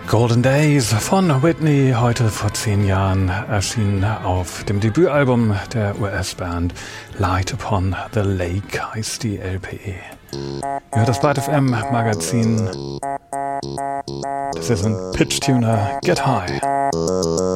Golden Days von Whitney, heute vor 10 Jahren erschienen auf dem Debütalbum der US-Band Light Upon the Lake heißt die LP. Ihr hört das Byte FM Magazin. Das ist ein Pitch-Tuner, Get High.